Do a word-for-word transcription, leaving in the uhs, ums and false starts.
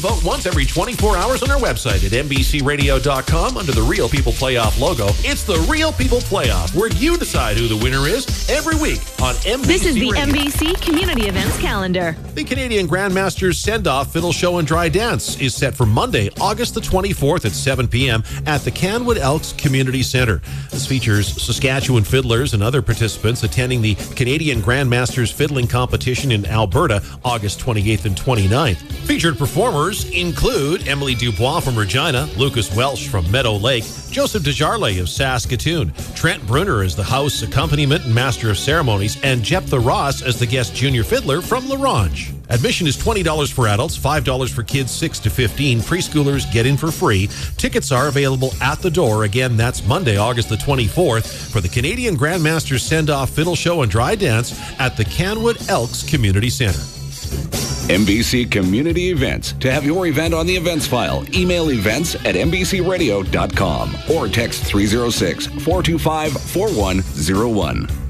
vote once every twenty-four hours on our website at N B C radio dot com under the Real People Playoff logo. It's the Real People Playoff, where you decide who the winner is every week on N B C This is the Radio. N B C Community Events Calendar. The Canadian Grandmasters Send-Off Fiddle Show and Dry Dance is set for Monday, August the twenty-fourth at seven p.m. at the Canwood Elks Community Centre. This features Saskatchewan fiddlers and other participants attending the Canadian Grandmasters Fiddling Competition in Alberta, August twenty-eighth and twenty-ninth. Featured performers include Emily Dubois from Regina, Lucas Welsh from Meadow Lake, Joseph Desjarlais of Saskatoon, Trent Brunner as the house accompaniment and master of ceremonies, and Jephthah Ross as the guest junior fiddler from La Ronge. Admission is twenty dollars for adults, five dollars for kids six to fifteen. Preschoolers get in for free. Tickets are available at the door. Again, that's Monday, August the twenty-fourth for the Canadian Grandmasters Send-Off Fiddle Show and Dry Dance at the Canwood Elks Community Centre. N B C Community Events. To have your event on the events file, email events at N B C radio dot com or text three oh six, four two five, four one oh one.